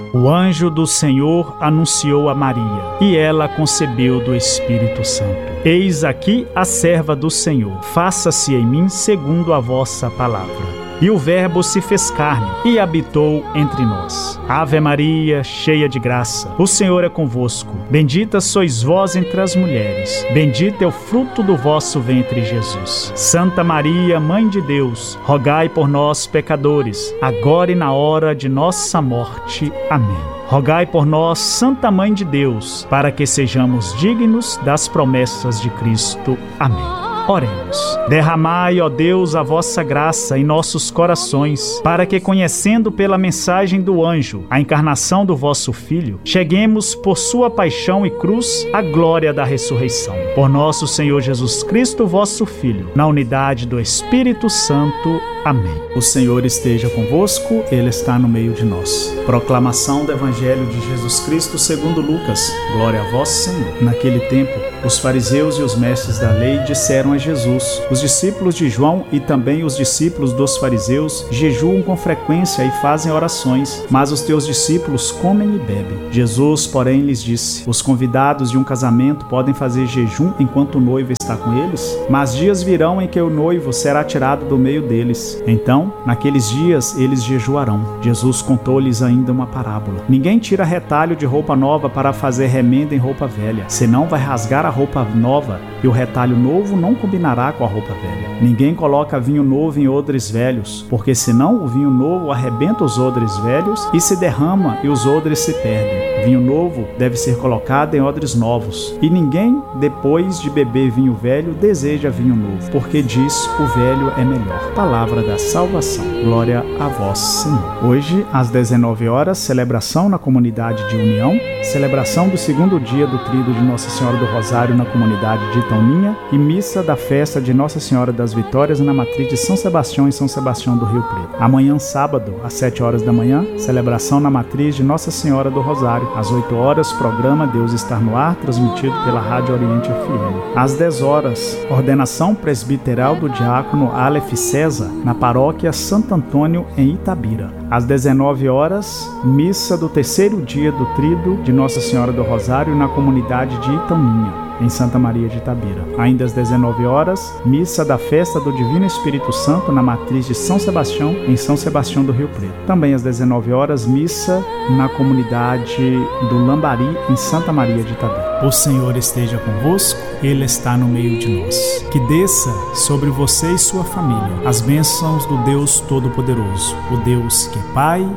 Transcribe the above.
O anjo do Senhor anunciou a Maria, e ela concebeu do Espírito Santo. Eis aqui a serva do Senhor, faça-se em mim segundo a vossa palavra. E o Verbo se fez carne e habitou entre nós. Ave Maria, cheia de graça, o Senhor é convosco. Bendita sois vós entre as mulheres. Bendito é o fruto do vosso ventre, Jesus. Santa Maria, Mãe de Deus, rogai por nós, pecadores, agora e na hora de nossa morte. Amém. Rogai por nós, Santa Mãe de Deus, para que sejamos dignos das promessas de Cristo. Amém. Oremos. Derramai, ó Deus, a vossa graça em nossos corações, para que, conhecendo pela mensagem do anjo a encarnação do vosso Filho, cheguemos por sua paixão e cruz à glória da ressurreição. Por nosso Senhor Jesus Cristo, vosso Filho, na unidade do Espírito Santo. Amém. O Senhor esteja convosco, Ele está no meio de nós. Proclamação do Evangelho de Jesus Cristo segundo Lucas. Glória a vós, Senhor. Naquele tempo, os fariseus e os mestres da lei disseram a Jesus: os discípulos de João e também os discípulos dos fariseus jejuam com frequência e fazem orações, mas os teus discípulos comem e bebem. Jesus, porém, lhes disse: os convidados de um casamento podem fazer jejum enquanto o noivo está com eles? Mas dias virão em que o noivo será tirado do meio deles. Então, naqueles dias, eles jejuarão. Jesus contou-lhes ainda uma parábola. Ninguém tira retalho de roupa nova para fazer remenda em roupa velha, senão vai rasgar a roupa nova, e o retalho novo não combinará com a roupa velha. Ninguém coloca vinho novo em odres velhos, porque senão o vinho novo arrebenta os odres velhos e se derrama e os odres se perdem. Vinho novo deve ser colocado em odres novos, e ninguém, depois de beber vinho velho, deseja vinho novo, porque diz: o velho é melhor. Palavra da salvação. Glória a vós, Senhor. Hoje, às 19 horas, celebração na comunidade de União, celebração do segundo dia do tríduo de Nossa Senhora do Rosário na comunidade de Itaoninha e missa da festa de Nossa Senhora das Vitórias na matriz de São Sebastião em São Sebastião do Rio Preto. Amanhã, sábado, às 7 horas da manhã, celebração na matriz de Nossa Senhora do Rosário. Às 8 horas, programa Deus Estar no Ar, transmitido pela Rádio Oriente FM. Às 10 horas, ordenação presbiteral do diácono Aleph César, na paróquia Santo Antônio, em Itabira. Às 19 horas, missa do terceiro dia do tríduo de Nossa Senhora do Rosário na comunidade de Itaoninha, em Santa Maria de Itabira. Ainda às 19 horas, missa da festa do Divino Espírito Santo na matriz de São Sebastião, em São Sebastião do Rio Preto. Também às 19 horas, missa na comunidade do Lambari, em Santa Maria de Itabira. O Senhor esteja convosco, Ele está no meio de nós. Que desça sobre você e sua família as bênçãos do Deus Todo-Poderoso, o Deus que é Pai,